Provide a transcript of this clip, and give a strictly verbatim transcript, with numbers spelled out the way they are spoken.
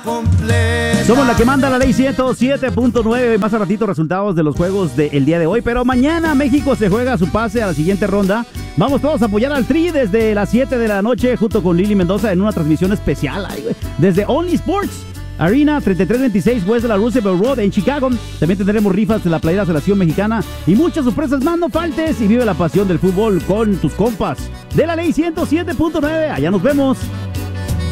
completa. Somos la que manda la ley ciento siete punto nueve. Más a ratito resultados de los juegos del día de hoy. Pero mañana México se juega su pase a la siguiente ronda. Vamos todos a apoyar al Tri desde las siete de la noche junto con Lili Mendoza en una transmisión especial. Ay, güey, desde Only Sports Arena, treinta y tres veintiséis West de la Roosevelt Road en Chicago. También tendremos rifas de la playera Selección Mexicana y muchas sorpresas más. No faltes y vive la pasión del fútbol con tus compas de la ley ciento siete punto nueve. Allá nos vemos.